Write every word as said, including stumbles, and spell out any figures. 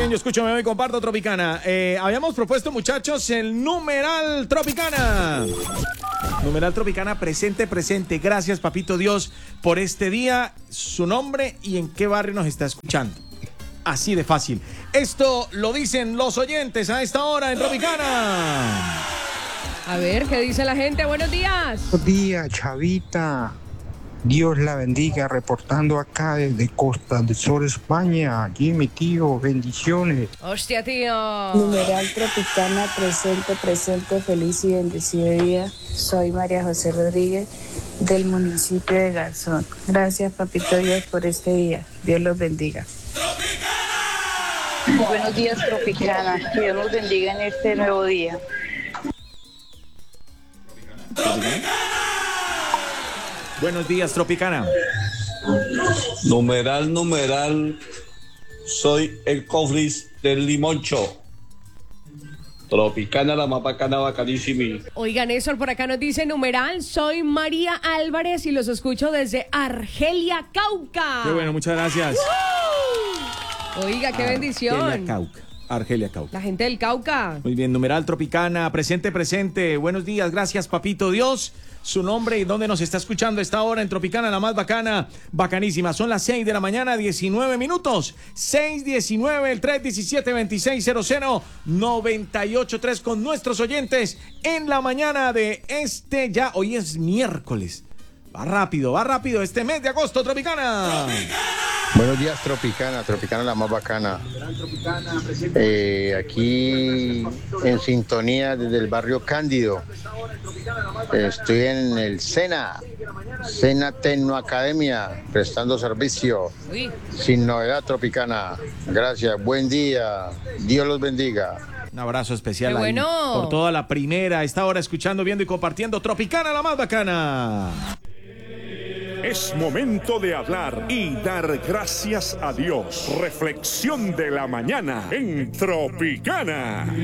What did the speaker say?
bien, yo escucho, me voy y comparto Tropicana. Eh, habíamos propuesto, muchachos, el numeral Tropicana. Numeral Tropicana, presente, presente. Gracias, papito Dios, por este día, su nombre y en qué barrio nos está escuchando. Así de fácil. Esto lo dicen los oyentes a esta hora en Tropicana. A ver, ¿qué dice la gente? Buenos días. Buenos días, Chavita. Dios la bendiga, reportando acá desde Costa del Sol, España. Aquí mi tío, bendiciones. Hostia, tío. Numeral Tropicana, presente, presente, feliz y bendecido día. Soy María José Rodríguez, del municipio de Garzón. Gracias, papito Dios, por este día. Dios los bendiga. Buenos días, Tropicana. Que Dios nos bendiga en este nuevo día. Buenos días, Tropicana. Numeral, numeral, soy el Cofris del Limoncho. Tropicana, la más bacana, bacanísima. Oigan, Néstor, por acá nos dice numeral, soy María Álvarez y los escucho desde Argelia, Cauca. Qué bueno, muchas gracias. ¡Uh! Oiga, qué bendición. Argelia Cauca. Argelia Cauca. La gente del Cauca. Muy bien, numeral Tropicana, presente, presente. Buenos días, gracias, papito Dios. Su nombre y dónde nos está escuchando a esta hora en Tropicana, la más bacana, bacanísima. Son las seis de la mañana, diecinueve minutos. seis diecinueve, el tres diecisiete veintiséis cero cero noventa y ocho tres con nuestros oyentes en la mañana de este ya. Hoy es miércoles. Va rápido, va rápido este mes de agosto, Tropicana. Buenos días, Tropicana, Tropicana la más bacana. Eh, aquí en sintonía desde el barrio Cándido. Estoy en el SENA, SENA Tecnoacademia, prestando servicio. Uy. Sin novedad, Tropicana. Gracias, buen día, Dios los bendiga. Un abrazo especial ¡Qué bueno! ahí por toda la primera, a esta hora escuchando, viendo y compartiendo Tropicana, la más bacana. Es momento de hablar y dar gracias a Dios. Reflexión de la mañana en Tropicana.